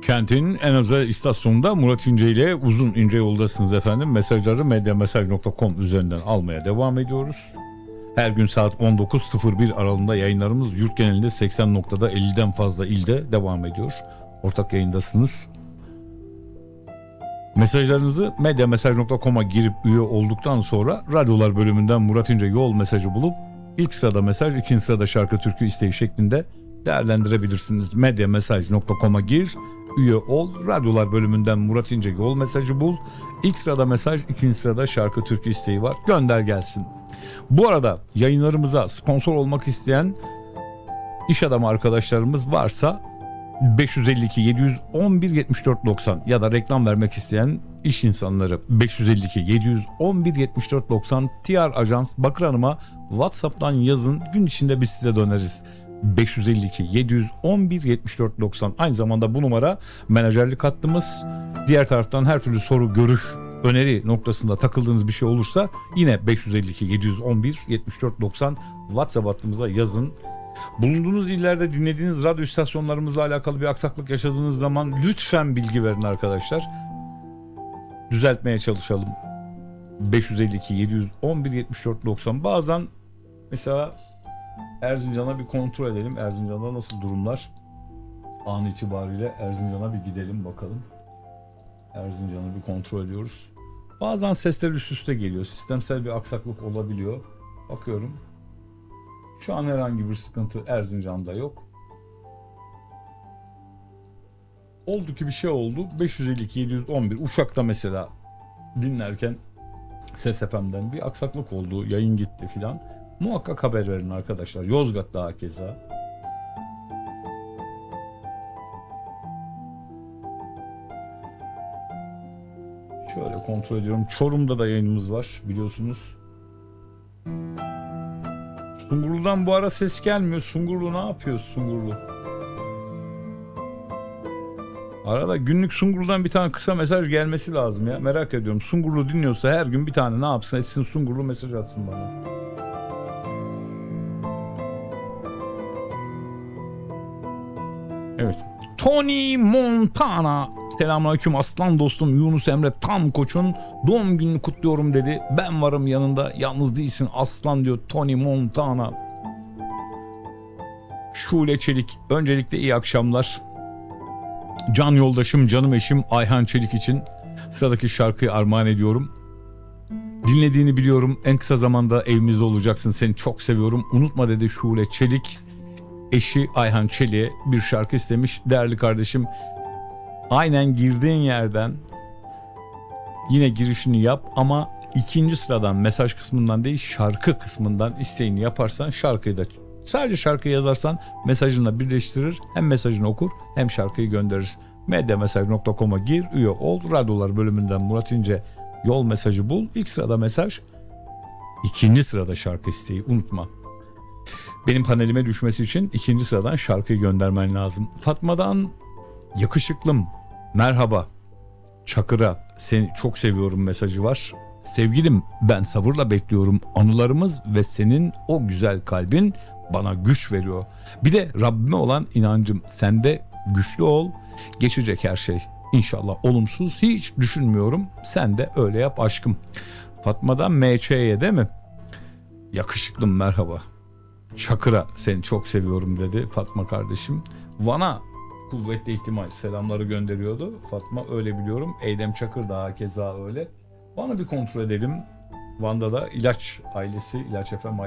Kentin en özel istasyonunda Murat İnce ile uzun ince yoldasınız efendim. Mesajları medyamesaj.com üzerinden almaya devam ediyoruz. Her gün saat 19.01 aralığında yayınlarımız yurt genelinde 80 noktada 50'den fazla ilde devam ediyor. Ortak yayındasınız. Mesajlarınızı medyamesaj.com'a girip üye olduktan sonra radyolar bölümünden Murat İnce yol mesajı bulup ilk sırada mesaj, ikinci sırada şarkı türkü isteği şeklinde değerlendirebilirsiniz. Medyamesaj.com'a gir, üye ol, radyolar bölümünden Murat İnce yol mesajı bul. İlk sırada mesaj, ikinci sırada şarkı türkü isteği var. Gönder gelsin. Bu arada yayınlarımıza sponsor olmak isteyen iş adamı arkadaşlarımız varsa 552 711 74 90 ya da reklam vermek isteyen iş insanları 552 711 74 90 TR Ajans Bakır Hanım'a WhatsApp'tan yazın, gün içinde biz size döneriz. 552 711 74 90 aynı zamanda bu numara menajerlik hattımız. Diğer taraftan her türlü soru, görüş, öneri noktasında takıldığınız bir şey olursa yine 552 711 74 90 WhatsApp hattımıza yazın. Bulunduğunuz illerde dinlediğiniz radyo istasyonlarımızla alakalı bir aksaklık yaşadığınız zaman lütfen bilgi verin arkadaşlar. Düzeltmeye çalışalım. 552 711 74 90. Bazen mesela Erzincan'a bir kontrol edelim. Erzincan'da nasıl durumlar? An itibariyle Erzincan'a bir gidelim bakalım. Erzincan'ı bir kontrol ediyoruz. Bazen sesler üst üste geliyor. Sistemsel bir aksaklık olabiliyor. Bakıyorum. Şu an herhangi bir sıkıntı Erzincan'da yok. Oldu ki bir şey oldu. 552 711 Uşak'ta mesela dinlerken Ses FM'den bir aksaklık oldu. Yayın gitti filan. Muhakkak haber verin arkadaşlar. Yozgat'ta hakeza. Şöyle kontrol ediyorum. Çorum'da da yayınımız var biliyorsunuz. Sungurlu'dan bu ara ses gelmiyor. Sungurlu ne yapıyor Sungurlu? Arada günlük Sungurlu'dan bir tane kısa mesaj gelmesi lazım ya. Merak ediyorum. Sungurlu dinliyorsa her gün bir tane ne yapsın etsin, Sungurlu mesaj atsın bana. Evet. Tony Montana. Selamünaleyküm aslan dostum Yunus Emre Tam Koç'un doğum gününü kutluyorum dedi. Ben varım yanında, yalnız değilsin aslan diyor Tony Montana. Şule Çelik. Öncelikle iyi akşamlar. Can yoldaşım, canım eşim Ayhan Çelik için sıradaki şarkıyı armağan ediyorum. Dinlediğini biliyorum. En kısa zamanda evimizde olacaksın. Seni çok seviyorum. Unutma dedi Şule Çelik. Eşi Ayhan Çelik'e bir şarkı istemiş. Değerli kardeşim, aynen girdiğin yerden yine girişini yap ama ikinci sıradan mesaj kısmından değil şarkı kısmından isteğini yaparsan şarkıyı da sadece şarkıyı yazarsan mesajınla birleştirir. Hem mesajını okur hem şarkıyı gönderir. medyamesaj.com'a gir, üye ol. Radyolar bölümünden Murat İnce yol mesajı bul. İlk sırada mesaj, ikinci sırada şarkı isteği unutma. Benim panelime düşmesi için ikinci sıradan şarkıyı göndermen lazım. Fatma'dan yakışıklım merhaba Çakır'a seni çok seviyorum mesajı var. Sevgilim ben sabırla bekliyorum, anılarımız ve senin o güzel kalbin bana güç veriyor. Bir de Rabbime olan inancım, sende güçlü ol, geçecek her şey. İnşallah olumsuz hiç düşünmüyorum, sen de öyle yap aşkım. Fatma'dan MÇ'ye değil mi? Yakışıklım merhaba Çakır'a seni çok seviyorum dedi Fatma kardeşim. Van'a kuvvetli ihtimal selamları gönderiyordu Fatma, öyle biliyorum. Eydem Çakır da keza öyle. Van'ı bir kontrol edelim. Van'da da İlaç ailesi, İlaç FM